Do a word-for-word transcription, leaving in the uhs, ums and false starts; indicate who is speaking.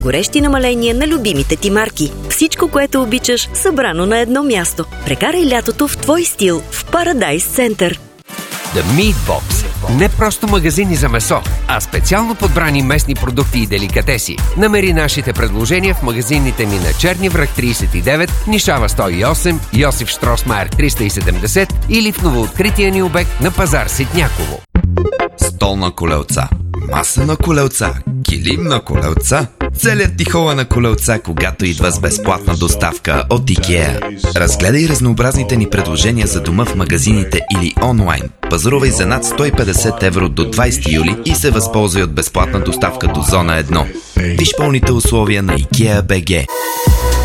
Speaker 1: Горещи намаления на любимите ти марки. Всичко, което обичаш, събрано на едно място. Прекарай лятото в твой стил в Paradise Center.
Speaker 2: The Meat Box. Не просто магазини за месо, а специално подбрани местни продукти и деликатеси. Намери нашите предложения в магазините ни на Черни връх тридесет и девет, Нишава сто и осем, Йосиф Штросмайер триста и седемдесет или в новооткрития ни обект на пазар Ситняково.
Speaker 3: Стол на колелца, маса на колелца, килим на колелца, целият ти хола на колелца, когато идва с безплатна доставка от IKEA. Разгледай разнообразните ни предложения за дома в магазините или онлайн. Пазарувай за над сто и петдесет евро до двайсети юли и се възползвай от безплатна доставка до зона едно. Виж пълните условия на IKEA точка би джи.